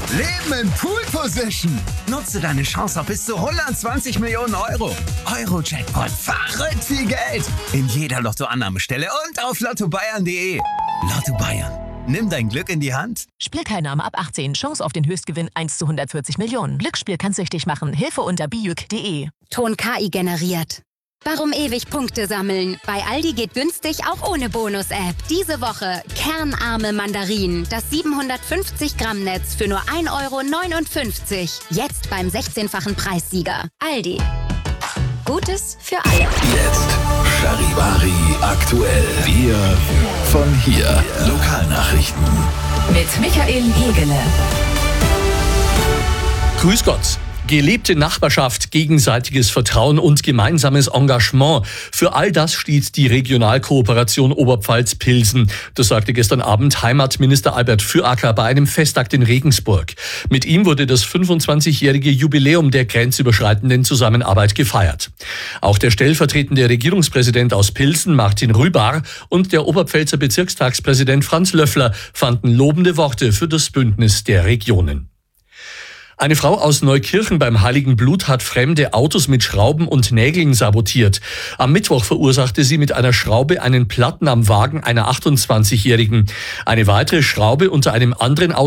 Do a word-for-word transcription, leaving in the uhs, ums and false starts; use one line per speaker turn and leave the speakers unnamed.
Leben in Pool Position. Nutze deine Chance auf bis zu hundertzwanzig Millionen Euro. Euro-Jackpot. Verrückt viel Geld. In jeder Lottoannahmestelle und auf lotto bayern punkt de. Lotto Bayern. Nimm dein Glück in die Hand.
Spielteilnahme ab achtzehn. Chance auf den Höchstgewinn eins zu hundertvierzig Millionen. Glücksspiel kann süchtig machen. Hilfe unter bijuk punkt de.
Ton K I generiert. Warum ewig Punkte sammeln? Bei Aldi geht günstig auch ohne Bonus-App. Diese Woche kernarme Mandarinen. Das siebenhundertfünfzig Gramm Netz für nur ein Euro neunundfünfzig. Jetzt beim sechzehnfachen Preissieger. Aldi. Gutes für alle.
Jetzt Charivari aktuell. Wir von hier. Lokalnachrichten.
Mit Michael Hegele.
Grüß Gott. Gelebte Nachbarschaft, gegenseitiges Vertrauen und gemeinsames Engagement. Für all das steht die Regionalkooperation Oberpfalz-Pilsen. Das sagte gestern Abend Heimatminister Albert Füracker bei einem Festakt in Regensburg. Mit ihm wurde das fünfundzwanzigjährige Jubiläum der grenzüberschreitenden Zusammenarbeit gefeiert. Auch der stellvertretende Regierungspräsident aus Pilsen, Martin Rübar, und der Oberpfälzer Bezirkstagspräsident Franz Löffler fanden lobende Worte für das Bündnis der Regionen. Eine Frau aus Neukirchen beim Heiligen Blut hat fremde Autos mit Schrauben und Nägeln sabotiert. Am Mittwoch verursachte sie mit einer Schraube einen Platten am Wagen einer achtundzwanzigjährigen. Eine weitere Schraube unter einem anderen Auto